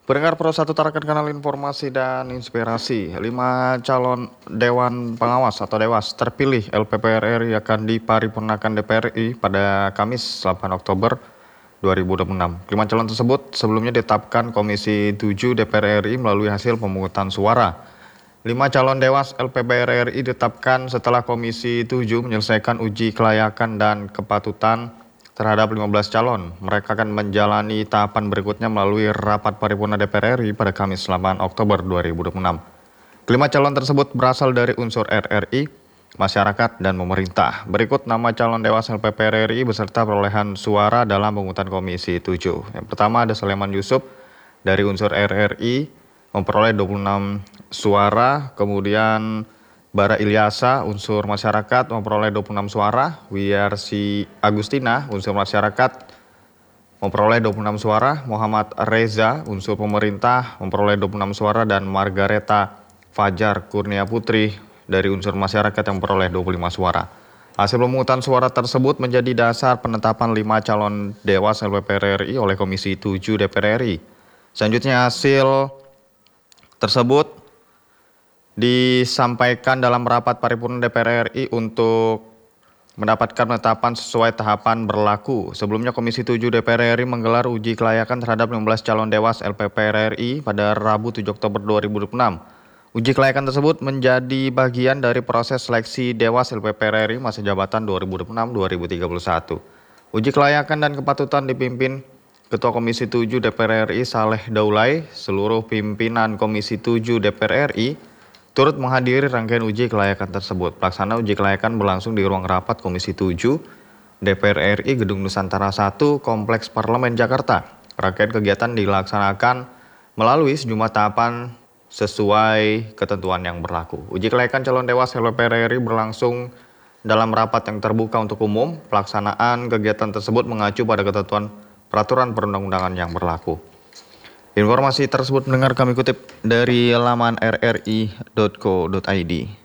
Pendengar Pro 1 tarakan kanal informasi dan inspirasi. 5 calon Dewan Pengawas atau Dewas terpilih LPPR RI akan diparipurnakan DPR RI pada Kamis 8 Oktober 2026. 5 calon tersebut sebelumnya ditetapkan Komisi 7 DPR RI melalui hasil pemungutan suara. 5 calon Dewas LPPR RI ditetapkan setelah Komisi 7 menyelesaikan uji kelayakan dan kepatutan terhadap 15 calon. Mereka akan menjalani tahapan berikutnya melalui rapat paripurna DPR RI pada Kamis 8 Oktober 2026. Kelima calon tersebut berasal dari unsur RRI, masyarakat, dan pemerintah. Berikut nama calon Dewas LPPR RI beserta perolehan suara dalam pemungutan Komisi 7. Yang pertama ada Sulaiman Yusuf dari unsur RRI memperoleh 26 suara, kemudian Bara Ilyasa, unsur masyarakat, memperoleh 26 suara. Wiyarsi Agustina, unsur masyarakat, memperoleh 26 suara. Muhammad Reza, unsur pemerintah, memperoleh 26 suara. Dan Margareta Fajar Kurnia Putri dari unsur masyarakat yang memperoleh 25 suara. Hasil pemungutan suara tersebut menjadi dasar penetapan 5 calon Dewas LPPR RI oleh Komisi 7 DPR RI. Selanjutnya hasil tersebut disampaikan dalam rapat paripurna DPR RI untuk mendapatkan penetapan sesuai tahapan berlaku. Sebelumnya Komisi 7 DPR RI menggelar uji kelayakan terhadap 15 calon Dewas LPPR RI pada Rabu 7 Oktober 2026. Uji kelayakan tersebut menjadi bagian dari proses seleksi Dewas LPPR RI masa jabatan 2026-2031. Uji kelayakan dan kepatutan dipimpin Ketua Komisi 7 DPR RI Saleh Daulay. Seluruh pimpinan Komisi 7 DPR RI turut menghadiri rangkaian uji kelayakan tersebut. Pelaksana uji kelayakan berlangsung di ruang rapat Komisi 7 DPR RI Gedung Nusantara 1 Kompleks Parlemen Jakarta. Rangkaian kegiatan dilaksanakan melalui sejumlah tahapan sesuai ketentuan yang berlaku. Uji kelayakan calon Dewas LPPR RI berlangsung dalam rapat yang terbuka untuk umum. Pelaksanaan kegiatan tersebut mengacu pada ketentuan peraturan perundang-undangan yang berlaku. Informasi tersebut mendengar kami kutip dari laman rri.co.id.